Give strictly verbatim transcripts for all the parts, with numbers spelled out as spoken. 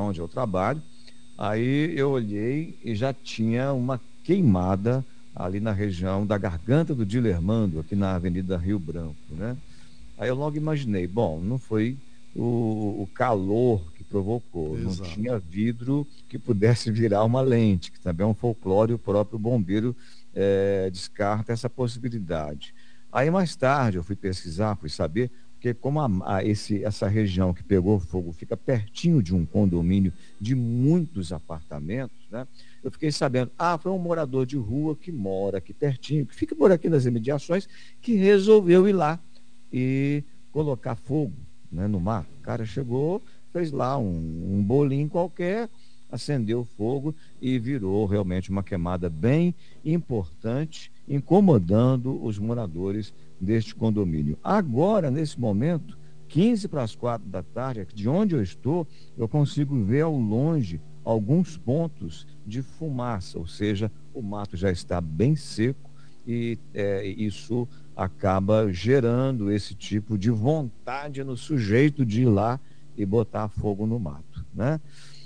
onde eu trabalho. Aí eu olhei e já tinha uma queimada ali na região da Garganta do Dilermando, aqui na Avenida Rio Branco, né? Aí eu logo imaginei, bom, não foi o, o calor que provocou, não Exato. tinha vidro que pudesse virar uma lente, que também é um folclore, o próprio bombeiro eh, descarta essa possibilidade. Aí mais tarde eu fui pesquisar, fui saber, porque como a, a esse, essa região que pegou fogo fica pertinho de um condomínio de muitos apartamentos, né? Eu fiquei sabendo, ah, foi um morador de rua que mora aqui pertinho, que fica por aqui nas imediações, que resolveu ir lá e colocar fogo, né, no mato. O cara chegou, fez lá um, um bolinho qualquer, acendeu o fogo e virou realmente uma queimada bem importante, incomodando os moradores deste condomínio. Agora, nesse momento, quinze para as quatro da tarde, de onde eu estou, eu consigo ver ao longe alguns pontos de fumaça, ou seja, o mato já está bem seco e é, isso acaba gerando esse tipo de vontade no sujeito de ir lá e botar fogo no mato, né?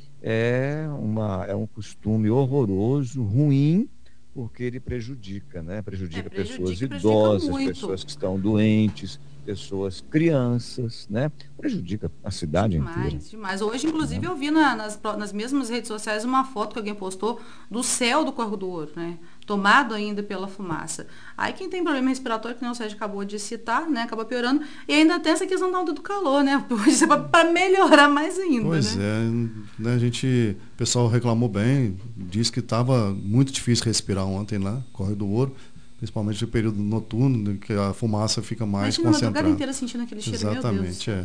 É, uma, é um costume horroroso, ruim, porque ele prejudica, né? É, Prejudica pessoas prejudica e prejudica idosas, muito. pessoas que estão doentes, pessoas, crianças, né? Prejudica a cidade inteira, Demais, demais. Hoje, né? inclusive, eu vi na- nas, pró- nas mesmas redes sociais uma foto que alguém postou do céu do Corvo do Ouro, né? Tomado ainda pela fumaça. Aí quem tem problema respiratório, que nem o Sérgio acabou de citar, né? Acaba piorando. E ainda tem essa questão da onda do calor, né? Isso é para melhorar mais ainda, Pois né? é, né, a gente, o pessoal reclamou bem, disse que estava muito difícil respirar ontem lá, Corre do Ouro, principalmente no período noturno, que a fumaça fica mais Imagina a madrugada concentrada. inteira sentindo aquele cheiro, meu Deus do Exatamente, céu. é.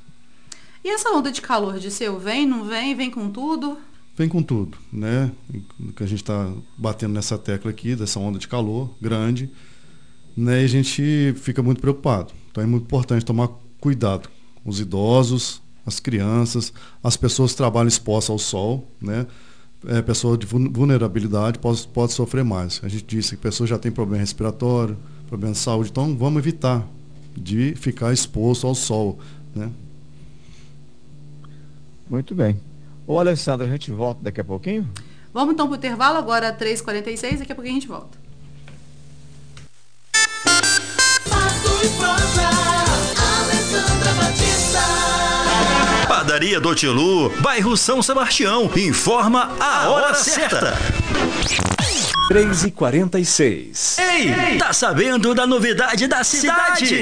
E essa onda de calor, de seu, vem, não vem, vem com tudo? Vem com tudo, né? Que a gente está batendo nessa tecla aqui, dessa onda de calor grande, né? E a gente fica muito preocupado. Então é muito importante tomar cuidado com os idosos, as crianças, as pessoas que trabalham expostas ao sol, né? É, pessoa de vulnerabilidade pode, pode sofrer mais. A gente disse que a pessoa já tem problema respiratório, problema de saúde, então vamos evitar de ficar exposto ao sol, né? Muito bem. Ô, Alessandra, a gente volta daqui a pouquinho? Vamos então pro intervalo, agora três e quarenta e seis, daqui a pouco a gente volta. Passo e Prosa, Alessandra Batista. Padaria do Tilu, bairro São Sebastião, informa a hora certa. três e quarenta e seis. Ei, tá sabendo da novidade da cidade?